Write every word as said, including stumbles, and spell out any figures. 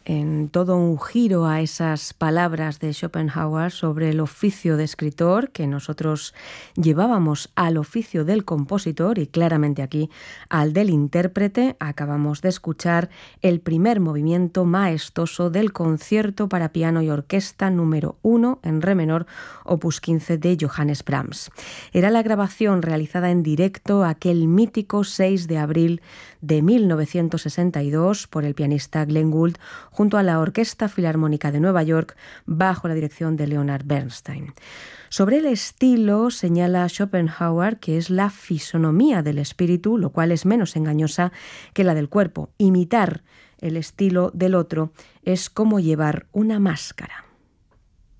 en todo un giro a esas palabras de Schopenhauer sobre el oficio de escritor que nosotros llevábamos al oficio del compositor y claramente aquí al del intérprete. Acabamos de escuchar el primer movimiento maestoso del concierto para piano y orquesta número uno en re menor, opus quince de Johannes Brahms. Era la grabación realizada en directo aquel mítico seis de abril de mil novecientos sesenta y dos por el pianista Glenn Gould junto a la Orquesta Filarmónica de Nueva York bajo la dirección de Leonard Bernstein. Sobre el estilo señala Schopenhauer que es la fisonomía del espíritu, lo cual es menos engañosa que la del cuerpo. Imitar el estilo del otro es como llevar una máscara.